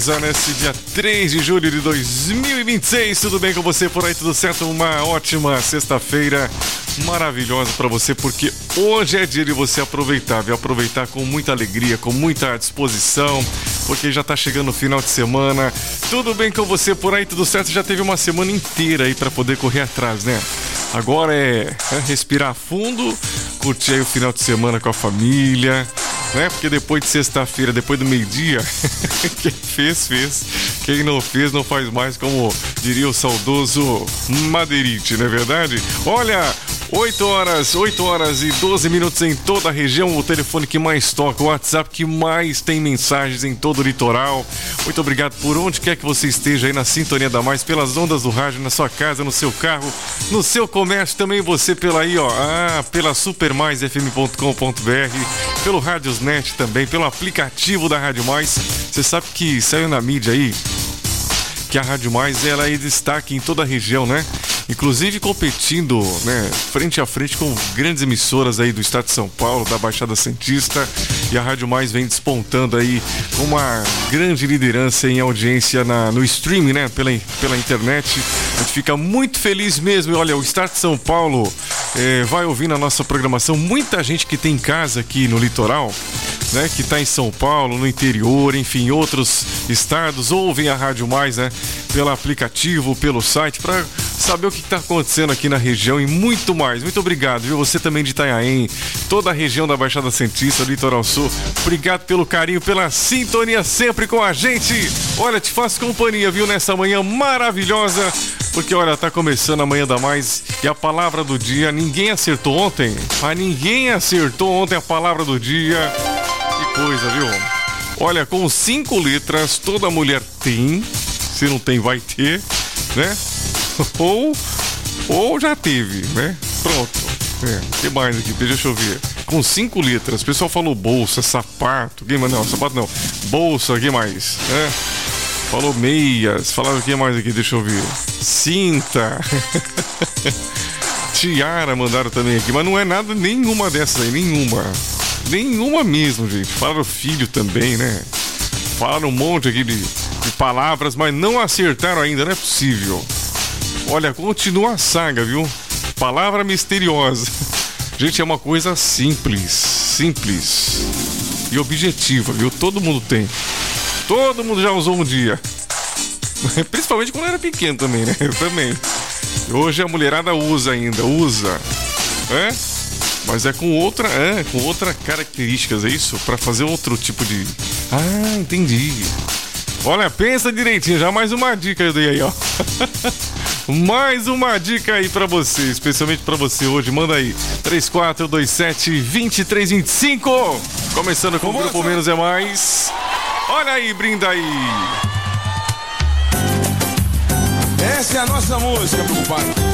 Nesse dia 3 de julho de 2026, tudo bem com você por aí? Tudo certo? Uma ótima sexta-feira maravilhosa pra você, porque hoje é dia de você aproveitar, viu? Aproveitar com muita alegria, com muita disposição, porque já tá chegando o final de semana. Tudo bem com você por aí? Tudo certo? Já teve uma semana inteira aí pra poder correr atrás, né? Agora é respirar fundo, curtir aí o final de semana com a família, né? Porque depois de sexta-feira, depois do meio-dia, quem fez, fez. Quem não fez, não faz mais, como diria o saudoso Madeirite, não é verdade? Olha, 8 horas e 12 minutos em toda a região, o telefone que mais toca, o WhatsApp que mais tem mensagens em todo o litoral. Muito obrigado por onde quer que você esteja aí na Sintonia da Mais, pelas ondas do rádio, na sua casa, no seu carro, no seu comércio, também você pela aí, ó, pela supermaisfm.com.br, pelo Radiosnet também, pelo aplicativo da Rádio Mais. Você sabe que saiu na mídia aí que a Rádio Mais, ela é destaque em toda a região, né? Inclusive competindo, né, frente a frente com grandes emissoras aí do estado de São Paulo, da Baixada Santista, e a Rádio Mais vem despontando aí com uma grande liderança em audiência no streaming, né, pela internet. A gente fica muito feliz mesmo. E olha, o estado de São Paulo vai ouvindo a nossa programação. Muita gente que tem casa aqui no litoral, né, que tá em São Paulo, no interior, enfim, outros estados, ouvem a Rádio Mais, né, pelo aplicativo, pelo site, para saber o que está acontecendo aqui na região e muito mais. Muito obrigado, viu? Você também de Itanhaém, toda a região da Baixada Santista, Litoral Sul. Obrigado pelo carinho, pela sintonia sempre com a gente. Olha, te faço companhia, viu, nessa manhã maravilhosa, porque olha, tá começando a Manhã da Mais e a palavra do dia, ninguém acertou ontem, ninguém acertou ontem a palavra do dia. Que coisa, viu? Olha, com 5 letras toda mulher tem, se não tem vai ter, né? Ou já teve, né? Pronto. O que mais aqui? Deixa eu ver. Com 5 letras. O pessoal falou bolsa, sapato. Quem mais? Não, sapato não. Bolsa, o que mais? Falou meias. Falaram o que mais aqui? Deixa eu ver. Cinta. Tiara mandaram também aqui. Mas não é nada, nenhuma dessas aí. Nenhuma mesmo, gente. Falaram filho também, né? Falaram um monte aqui de palavras, mas não acertaram ainda. Não é possível. Olha, continua a saga, viu? Palavra misteriosa. Gente, é uma coisa simples e objetiva, viu? Todo mundo tem. Todo mundo já usou um dia. Principalmente quando era pequeno também, né? Eu também. Hoje a mulherada usa ainda, mas é com outra características, é isso? Pra fazer outro tipo de... entendi. Olha, pensa direitinho, já mais uma dica eu dei aí, ó. Mais uma dica aí pra você, especialmente pra você hoje. Manda aí, 3427-2325. Começando com o Grupo Menos é Mais. Olha aí, brinda aí. Essa é a nossa música, meu pai.